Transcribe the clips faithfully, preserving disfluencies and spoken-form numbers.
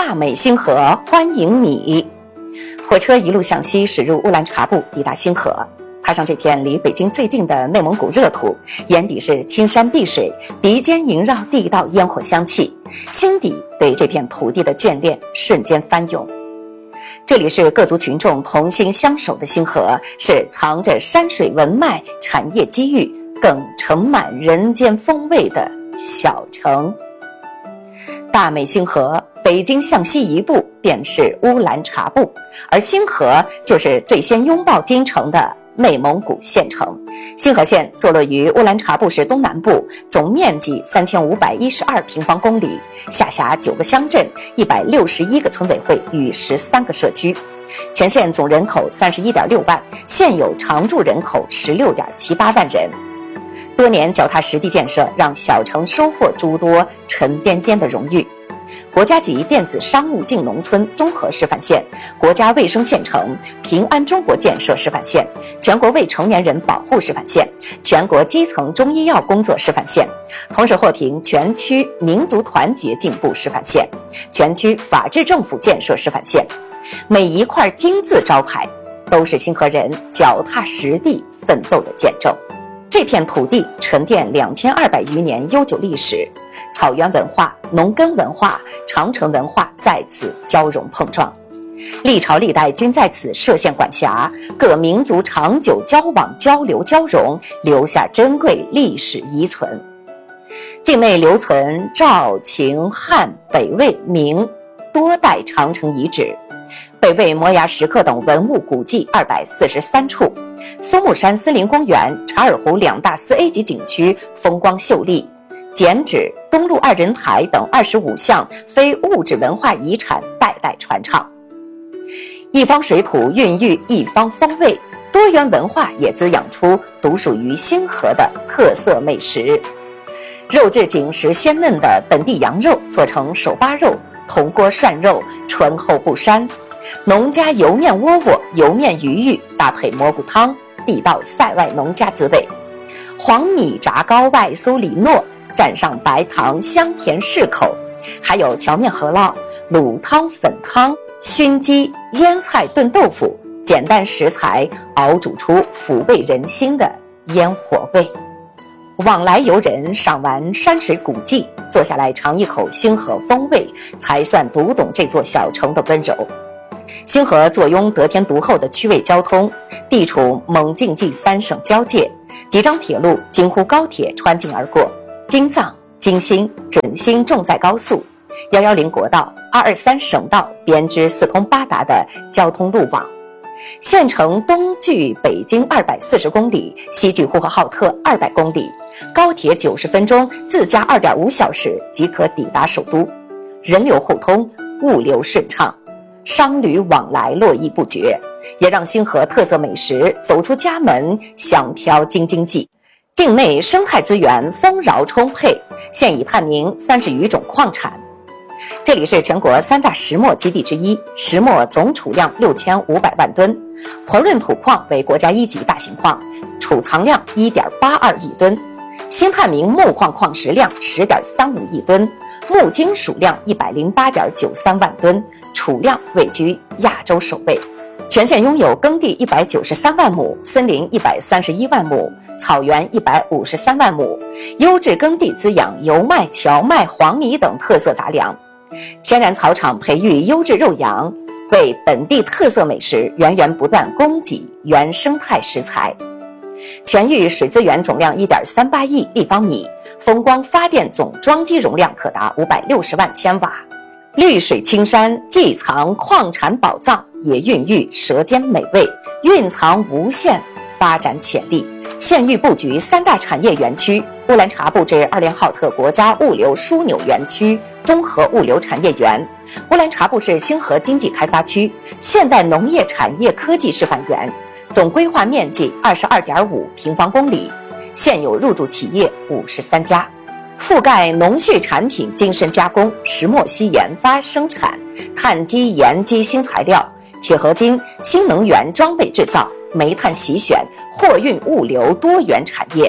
大美星河欢迎你。火车一路向西驶入乌兰察布，抵达星河。踏上这片离北京最近的内蒙古热土，眼底是青山碧水，鼻尖萦绕地道烟火香气，心底对这片土地的眷恋瞬间翻涌。这里是各族群众同心相守的星河，是藏着山水文脉、产业机遇，更盛满人间风味的小城。大美星河，北京向西一步便是乌兰察布，而星河就是最先拥抱京城的内蒙古县城。星河县坐落于乌兰察布市东南部，总面积三千五百一十二平方公里，下辖九个乡镇、一百六十一个村委会与十三个社区。全县总人口三十一点六万，现有常住人口十六点七八万人。多年脚踏实地建设，让小城收获诸多沉甸甸的荣誉。国家级电子商务进农村综合示范县，国家卫生县城，平安中国建设示范县，全国未成年人保护示范县，全国基层中医药工作示范县，同时获评全区民族团结进步示范县，全区法治政府建设示范县。每一块金字招牌都是星河人脚踏实地奋斗的见证。这片土地沉淀两千二百余年悠久历史，草原文化、农耕文化、长城文化在此交融碰撞，历朝历代均在此设县管辖，各民族长久交往交流交融，留下珍贵历史遗存。境内留存赵、秦、汉、北魏、明多代长城遗址，北魏摩崖石刻等文物古迹二百四十三处，松木山森林公园、查尔湖两大四 A 级景区风光秀丽，剪纸、东路二人台等二十五项非物质文化遗产代代传唱。一方水土孕育一方风味，多元文化也滋养出独属于星河的特色美食。肉质紧实鲜嫩的本地羊肉做成手扒肉、铜锅涮肉，醇厚不膻。农家油面窝窝、油面鱼玉搭配蘑菇汤，地道塞外农家滋味。黄米炸糕外酥里糯，蘸上白糖，香甜适口。还有荞面饸烙、卤汤、粉汤、熏鸡、腌菜炖豆腐，简单食材熬煮出抚慰人心的烟火味。往来游人赏完山水古迹，坐下来尝一口星河风味，才算读懂这座小城的温柔。星河坐拥得天独厚的区位交通，地处蒙晋冀三省交界，几张铁路京沪高铁穿境而过，京藏、京新、准新重载高速、一一零国道、二二三省道编织四通八达的交通路网。县城东距北京二百四十公里，西距呼和浩特二百公里，高铁九十分钟，自驾二点五小时即可抵达首都，人流互通，物流顺畅，商旅往来络绎不绝，也让星河特色美食走出家门，香飘京津冀。境内生态资源丰饶充沛，现已探明三十余种矿产。这里是全国三大石墨基地之一，石墨总储量六千五百万吨，婆润土矿为国家一级大型矿，储藏量 一点八二亿吨，新探明木矿矿石量 十点三五亿吨，木金属量 一百零八点九三万吨，储量位居亚洲首位。全县拥有耕地一百九十三万亩，森林一百三十一万亩，草原一百五十三万亩，优质耕地滋养油麦、荞麦、黄米等特色杂粮，天然草场培育优质肉羊，为本地特色美食源源不断供给原生态食材。全域水资源总量 一点三八亿立方米，风光发电总装机容量可达五百六十万千瓦。绿水青山既藏矿产宝藏，也孕育舌尖美味，蕴藏无限发展潜力。县域布局三大产业园区：乌兰察布至二连浩特国家物流枢纽园区综合物流产业园，乌兰察布市星河经济开发区现代农业产业科技示范园，总规划面积 二十二点五平方公里，现有入驻企业五十三家，覆盖农畜产品精深加工、石墨烯研发生产、碳基盐基新材料、铁合金、新能源装备制造、煤炭洗选、货运物流多元产业。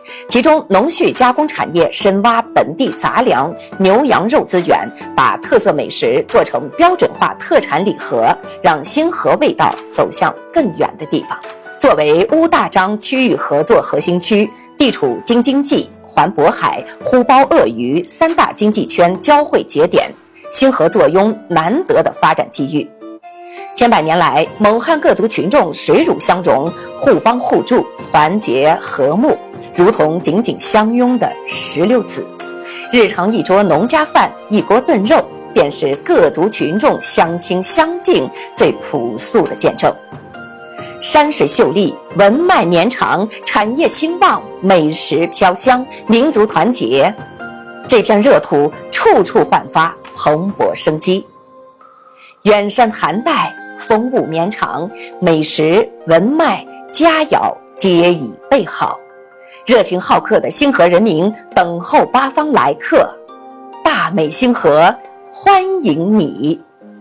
其中农畜加工产业深挖本地杂粮、牛羊肉资源，把特色美食做成标准化特产礼盒，让星河味道走向更远的地方。作为乌大张区域合作核心区，地处京津冀、环渤海、呼包鄂渝三大经济圈交汇节点，星河坐拥难得的发展机遇。千百年来，蒙汉各族群众水乳相融，互帮互助，团结和睦，如同紧紧相拥的石榴籽。日常一桌农家饭，一锅炖肉，便是各族群众相亲相敬最朴素的见证。山水秀丽，文脉绵长，产业兴旺，美食飘香，民族团结，这片热土处处焕发蓬勃生机。远山寒带，风物绵长，美食文脉佳肴皆已备好，热情好客的星河人民等候八方来客，大美星河欢迎你。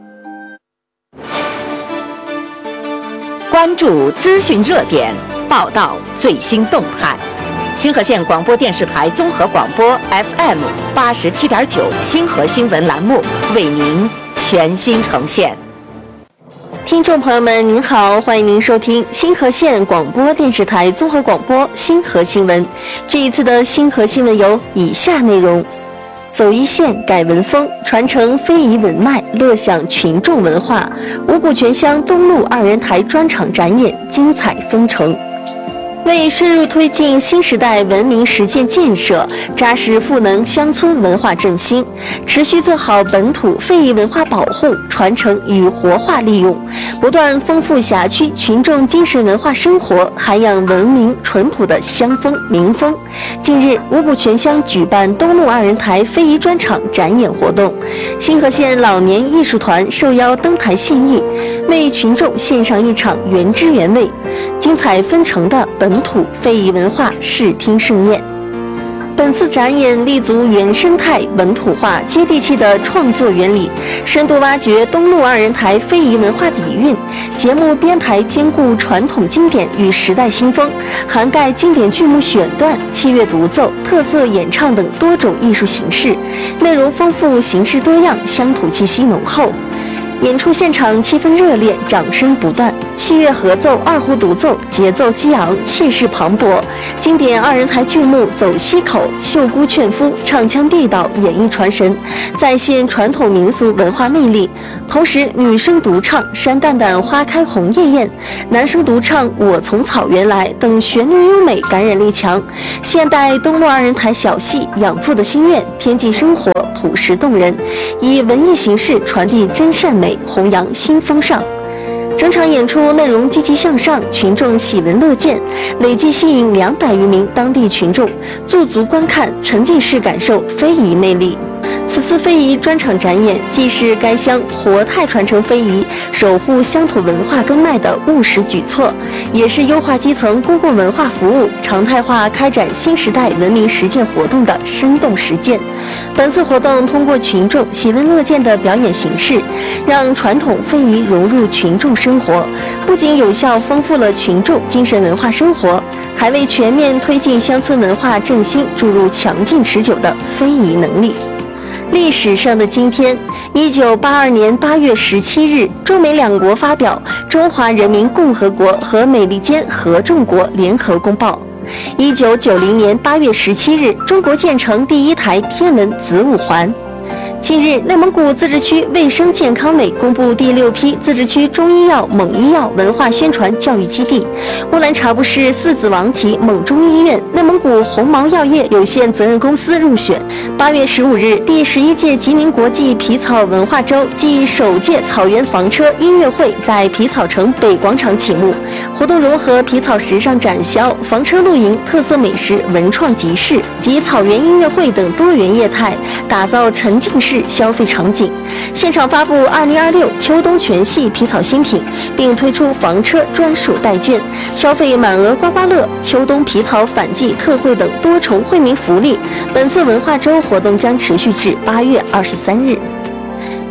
关注资讯热点，报道最新动态。星河县广播电视台综合广播 F M 八十七点九星河新闻栏目为您全新呈现。 听众朋友们您好，欢迎您收听星河县广播电视台综合广播星河新闻。这一次的星河新闻有以下内容：走一线改文风，传承非遗文脉，乐享群众文化。五股泉乡东路二人台专场展演精彩纷呈。为深入推进新时代文明实践建设，扎实赋能乡村文化振兴，持续做好本土非遗文化保护、传承与活化利用，不断丰富辖区群众精神文化生活，涵养文明淳朴的乡风民风。近日，五股泉乡举办东路二人台非遗专场展演活动，星河县老年艺术团受邀登台献艺，为群众献上一场原汁原味、精彩纷呈的本土非遗文化视听盛宴。本次展演立足原生态、本土化、接地气的创作原理，深度挖掘东路二人台非遗文化底蕴。节目编排兼顾传统经典与时代新风，涵盖经典剧目选段、器乐独奏、特色演唱等多种艺术形式，内容丰富，形式多样，乡土气息浓厚。演出现场气氛热烈，掌声不断，器乐合奏、二胡独奏，节奏激昂，气势磅礴。经典二人台剧目《走西口》《秀姑劝夫》唱腔地道，演绎传神，再现传统民俗文化魅力。同时，女生独唱《山淡淡花开红叶艳》，男生独唱《我从草原来》等旋律优美，感染力强。现代东路二人台小戏养父的心愿，天际生活朴实动人，以文艺形式传递真善美，弘扬新风尚。整场演出内容积极向上，群众喜闻乐见，累计吸引两百余名当地群众驻足观看，沉浸式感受非遗魅力。此次非遗专场展演，既是该乡活态传承非遗、守护乡土文化根脉的务实举措，也是优化基层公共文化服务、常态化开展新时代文明实践活动的生动实践。本次活动通过群众喜闻乐见的表演形式，让传统非遗融入群众生活，不仅有效丰富了群众精神文化生活，还为全面推进乡村文化振兴注入强劲持久的非遗能力。历史上的今天，一九八二年八月十七日，中美两国发表《中华人民共和国和美利坚合众国联合公报》。一九九零年八月十七日，中国建成第一台天文子午环。近日，内蒙古自治区卫生健康委公布第六批自治区中医药、蒙医药文化宣传教育基地，乌兰察布市四子王集蒙中医院、内蒙古红毛药业有限责任公司入选。八月十五日，第十一届吉宁国际皮草文化周暨首届草原房车音乐会在皮草城北广场启幕。活动融合皮草时尚展销、房车露营、特色美食、文创集市及草原音乐会等多元业态，打造沉浸式消费场景。现场发布二零二六秋冬全系皮草新品，并推出房车专属代券，消费满额刮刮乐、秋冬皮草反季特惠等多重惠民福利。本次文化周活动将持续至八月二十三日。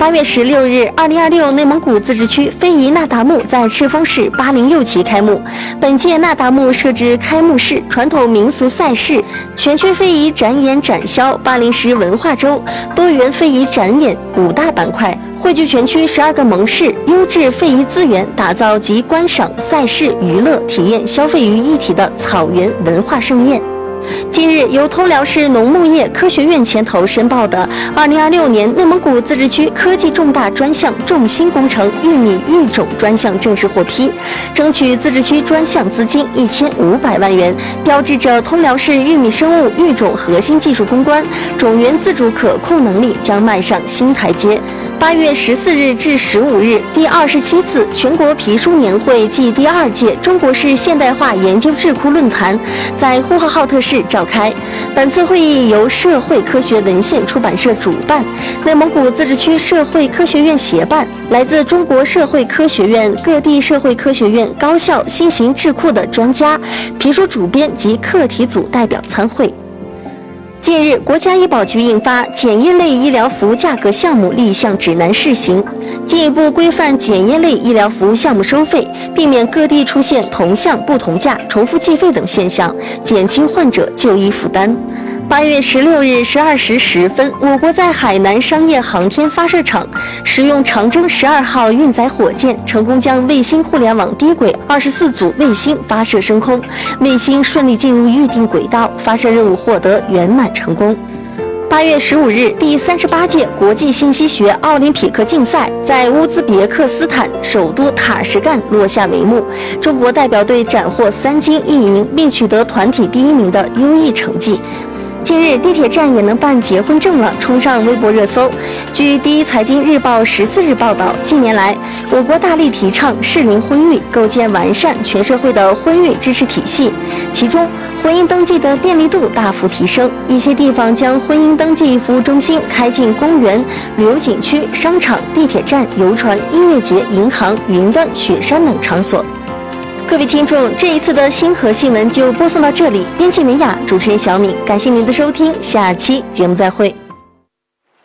八月十六日，二零二六内蒙古自治区非遗那达慕在赤峰市八零六期开幕。本届那达慕设置开幕式、传统民俗赛事、全区非遗展演展销、八零十文化周、多元非遗展演五大板块，汇聚全区十二个盟市优质非遗资源，打造集观赏、赛事、娱乐、体验、消费于一体的草原文化盛宴。近日，由通辽市农牧业科学院牵头申报的二零二六年内蒙古自治区科技重大专项重心工程玉米育种专项正式获批，争取自治区专项资金一千五百万元，标志着通辽市玉米生物育种核心技术攻关、种源自主可控能力将迈上新台阶。八月十四日至十五日，第二十七次全国皮书年会暨第二届中国式现代化研究智库论坛在呼和浩特市召开。本次会议由社会科学文献出版社主办，内蒙古自治区社会科学院协办，来自中国社会科学院、各地社会科学院、高校、新型智库的专家、皮书主编及课题组代表参会。近日，国家医保局印发《检验类医疗服务价格项目立项指南》试行，进一步规范检验类医疗服务项目收费，避免各地出现同项不同价、重复计费等现象，减轻患者就医负担。八月十六日十二时十分，我国在海南商业航天发射场使用长征十二号运载火箭，成功将卫星互联网低轨二十四组卫星发射升空，卫星顺利进入预定轨道，发射任务获得圆满成功。八月十五日，第三十八届国际信息学奥林匹克竞赛在乌兹别克斯坦首都塔什干落下帷幕，中国代表队斩获三金一银，并取得团体第一名的优异成绩。近日，地铁站也能办结婚证了，冲上微博热搜。据第一财经日报十四日报道，近年来，我国大力提倡适龄婚育，构建完善全社会的婚育支持体系。其中，婚姻登记的便利度大幅提升，一些地方将婚姻登记服务中心开进公园、旅游景区、商场、地铁站、游船、音乐节、银行、云端、雪山等场所。各位听众，这一次的星河新闻就播送到这里。编辑美雅，主持人小敏，感谢您的收听，下期节目再会。